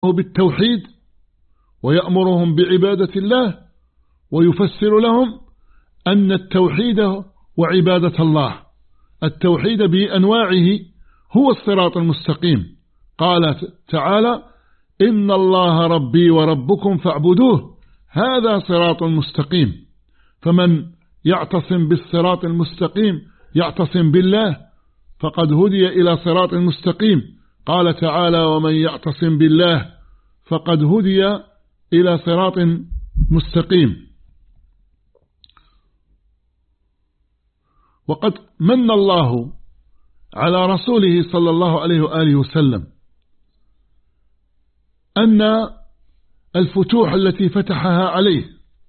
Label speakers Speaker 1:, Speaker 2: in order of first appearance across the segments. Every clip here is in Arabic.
Speaker 1: بالتوحيد ويأمرهم بعبادة الله، ويفسر لهم أن التوحيد وعبادة الله، التوحيد بأنواعه هو الصراط المستقيم. قال تعالى: إن الله ربي وربكم فاعبدوه هذا صراط مستقيم. فمن يعتصم بالصراط المستقيم يعتصم بالله فقد هدي إلى صراط مستقيم. قال تعالى: ومن يعتصم بالله فقد هدي إلى صراط مستقيم. وقد من الله على رسوله صلى الله عليه وآله وسلم أن الفتوح التي فتحها عليه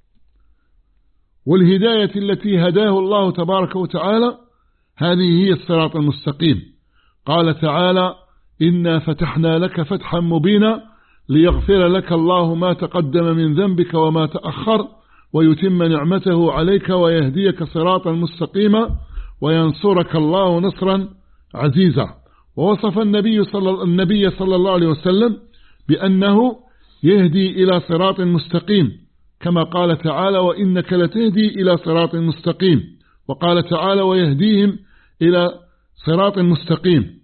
Speaker 1: والهداية التي هداه الله تبارك وتعالى هذه هي الصراط المستقيم. قال تعالى: إنا فتحنا لك فتحا مبينا ليغفر لك الله ما تقدم من ذنبك وما تأخر ويتم نعمته عليك ويهديك صراطا مستقيما وينصرك الله نصرا عزيزا. ووصف النبي صلى الله عليه وسلم بأنه يهدي إلى صراط مستقيم، كما قال تعالى: وإنك لتهدي إلى صراط مستقيم. وقال تعالى: ويهديهم إلى صراط مستقيم.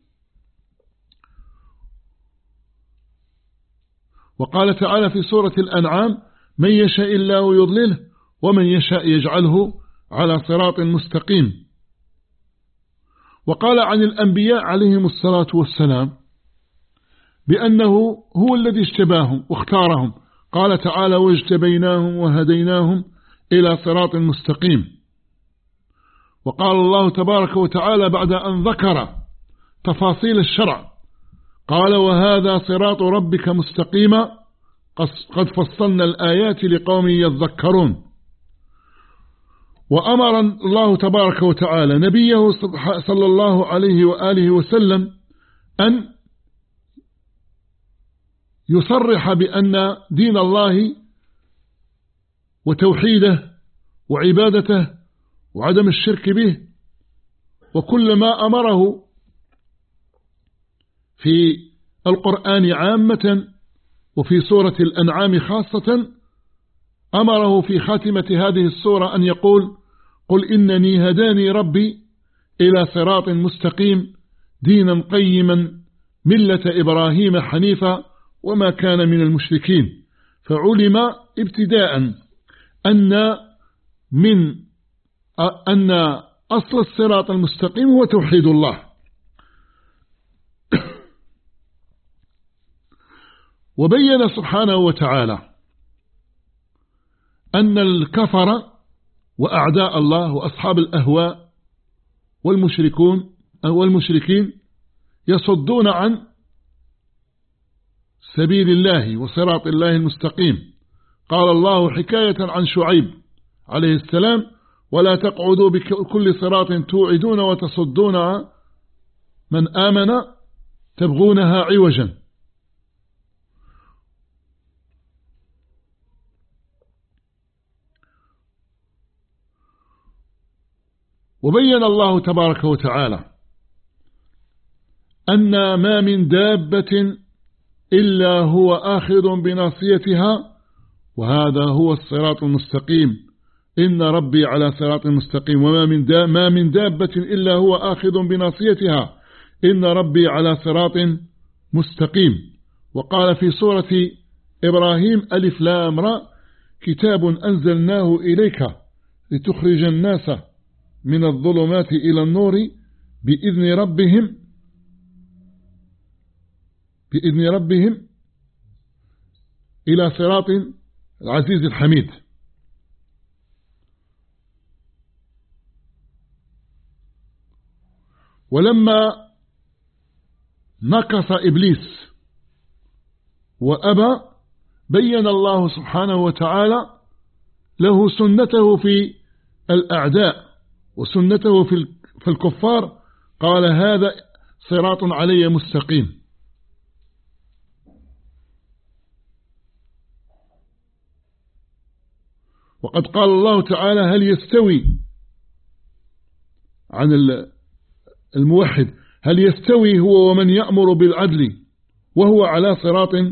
Speaker 1: وقال تعالى في سورة الأنعام: من يشاء الله يضلله ومن يشاء يجعله على صراط مستقيم. وقال عن الأنبياء عليهم الصلاة والسلام بأنه هو الذي اجتباهم واختارهم. قال تعالى: واجتبيناهم وهديناهم إلى صراط مستقيم. وقال الله تبارك وتعالى بعد أن ذكر تفاصيل الشرع قال: وهذا صراط ربك مستقيما قد فصلنا الآيات لقوم يذكرون. وأمر الله تبارك وتعالى نبيه صلى الله عليه وآله وسلم أن يصرح بأن دين الله وتوحيده وعبادته وعدم الشرك به وكل ما أمره في القرآن عامة وفي سورة الأنعام خاصة، أمره في خاتمة هذه السورة أن يقول: قل إنني هداني ربي إلى صراط مستقيم دينا قيما ملة إبراهيم حنيفا وما كان من المشركين. فعلم ابتداء أن أصل الصراط المستقيم هو توحيد الله. وبين سبحانه وتعالى أن الكفر وأعداء الله وأصحاب الأهواء والمشركين يصدون عن سبيل الله وصراط الله المستقيم. قال الله حكاية عن شعيب عليه السلام: ولا تقعدوا بكل صراط توعدون وتصدون من آمن تبغونها عوجا. وبين الله تبارك وتعالى أن ما من دابة إلا هو آخذ بناصيتها وهذا هو الصراط المستقيم. إن ربي على صراط مستقيم. ما من دابة إلا هو آخذ بناصيتها إن ربي على صراط مستقيم. وقال في سورة إبراهيم: ألف لام را كتاب أنزلناه إليك لتخرج الناس من الظلمات إلى النور بإذن ربهم إلى صراط العزيز الحميد. ولما نكص إبليس وأبى بين الله سبحانه وتعالى له سنته في الأعداء وسنته في الكفار. قال: هذا صراط علي مستقيم. وقد قال الله تعالى: هل يستوي عن الموحد هل يستوي هو ومن يأمر بالعدل وهو على صراط